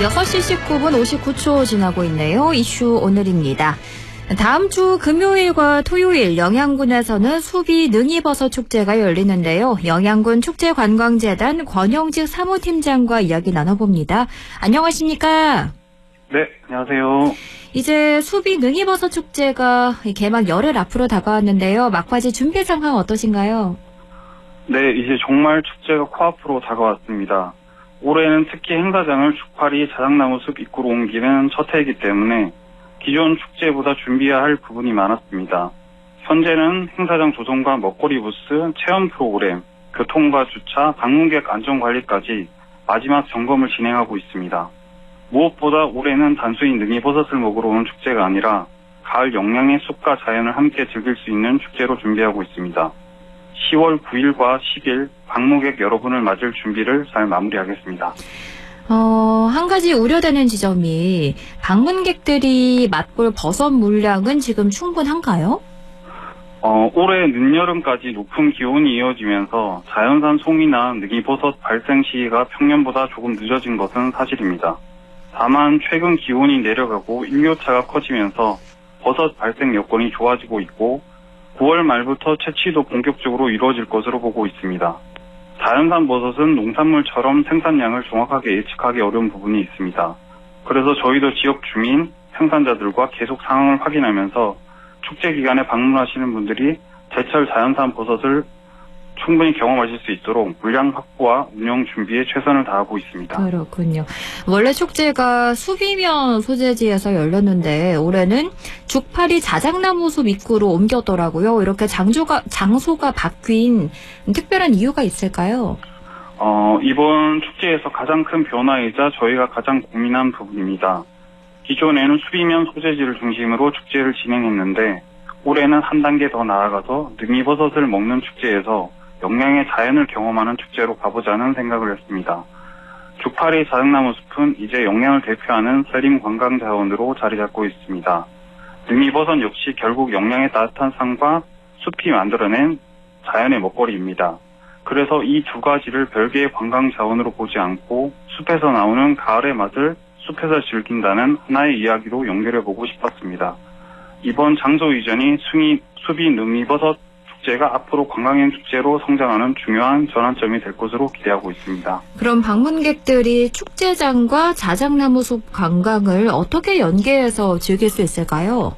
6시 19분 59초 지나고 있네요. 이슈 오늘입니다. 다음 주 금요일과 토요일 영양군에서는 수비 능이버섯 축제가 열리는데요. 영양군 축제관광재단 권영직 사무팀장과 이야기 나눠봅니다. 안녕하십니까? 네, 안녕하세요. 이제 수비 능이버섯 축제가 개막 열흘 앞으로 다가왔는데요. 막바지 준비 상황 어떠신가요? 네, 이제 정말 축제가 코앞으로 다가왔습니다. 올해는 특히 행사장을 죽파리 자작나무 숲 입구로 옮기는 첫 해이기 때문에 기존 축제보다 준비해야 할 부분이 많았습니다. 현재는 행사장 조성과 먹거리 부스, 체험 프로그램, 교통과 주차, 방문객 안전관리까지 마지막 점검을 진행하고 있습니다. 무엇보다 올해는 단순히 능이버섯을 먹으러 오는 축제가 아니라 가을 영양의 숲과 자연을 함께 즐길 수 있는 축제로 준비하고 있습니다. 10월 9일과 10일 방문객 여러분을 맞을 준비를 잘 마무리하겠습니다. 한 가지 우려되는 지점이 방문객들이 맛볼 버섯 물량은 지금 충분한가요? 올해 늦여름까지 높은 기온이 이어지면서 자연산 송이나 능이버섯 발생 시기가 평년보다 조금 늦어진 것은 사실입니다. 다만 최근 기온이 내려가고 일교차가 커지면서 버섯 발생 여건이 좋아지고 있고 9월 말부터 채취도 본격적으로 이루어질 것으로 보고 있습니다. 자연산 버섯은 농산물처럼 생산량을 정확하게 예측하기 어려운 부분이 있습니다. 그래서 저희도 지역 주민, 생산자들과 계속 상황을 확인하면서 축제 기간에 방문하시는 분들이 제철 자연산 버섯을 충분히 경험하실 수 있도록 물량 확보와 운영 준비에 최선을 다하고 있습니다. 그렇군요. 원래 축제가 수비면 소재지에서 열렸는데 올해는 죽파리 자작나무 숲 입구로 옮겼더라고요. 이렇게 장소가 바뀐 특별한 이유가 있을까요? 이번 축제에서 가장 큰 변화이자 저희가 가장 고민한 부분입니다. 기존에는 수비면 소재지를 중심으로 축제를 진행했는데 올해는 한 단계 더 나아가서 능이버섯을 먹는 축제에서 영양의 자연을 경험하는 축제로 가보자는 생각을 했습니다. 죽파리 자작나무 숲은 이제 영양을 대표하는 산림 관광 자원으로 자리 잡고 있습니다. 능이버섯 역시 결국 영양의 따뜻한 산과 숲이 만들어낸 자연의 먹거리입니다. 그래서 이 두 가지를 별개의 관광 자원으로 보지 않고 숲에서 나오는 가을의 맛을 숲에서 즐긴다는 하나의 이야기로 연결해보고 싶었습니다. 이번 장소 이전이 수비 능이버섯 축제가 앞으로 관광형 축제로 성장하는 중요한 전환점이 될 것으로 기대하고 있습니다. 그럼 방문객들이 축제장과 자작나무 숲 관광을 어떻게 연계해서 즐길 수 있을까요?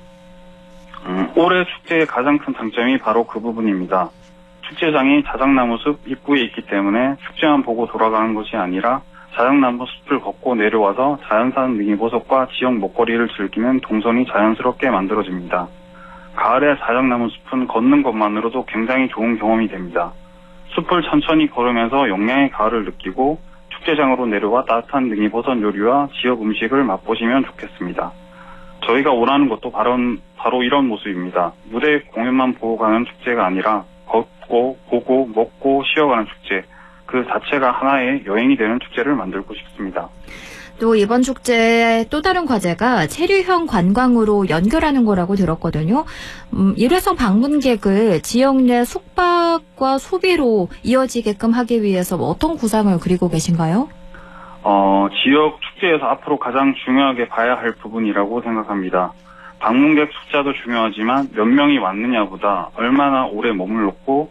올해 축제의 가장 큰 장점이 바로 그 부분입니다. 축제장이 자작나무 숲 입구에 있기 때문에 축제만 보고 돌아가는 것이 아니라 자작나무 숲을 걷고 내려와서 자연산 능이버섯과 지역 먹거리를 즐기는 동선이 자연스럽게 만들어집니다. 가을의 자작나무 숲은 걷는 것만으로도 굉장히 좋은 경험이 됩니다. 숲을 천천히 걸으면서 영양의 가을을 느끼고 축제장으로 내려와 따뜻한 능이버섯 요리와 지역 음식을 맛보시면 좋겠습니다. 저희가 원하는 것도 바로 이런 모습입니다. 무대 공연만 보고 가는 축제가 아니라 걷고 보고 먹고 쉬어가는 축제, 그 자체가 하나의 여행이 되는 축제를 만들고 싶습니다. 또 이번 축제의 또 다른 과제가 체류형 관광으로 연결하는 거라고 들었거든요. 이래서 방문객을 지역 내 숙박과 소비로 이어지게끔 하기 위해서 어떤 구상을 그리고 계신가요? 지역 축제에서 앞으로 가장 중요하게 봐야 할 부분이라고 생각합니다. 방문객 숫자도 중요하지만 몇 명이 왔느냐보다 얼마나 오래 머물렀고